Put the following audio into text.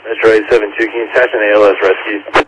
Metro 872, can you attach an ALS rescue?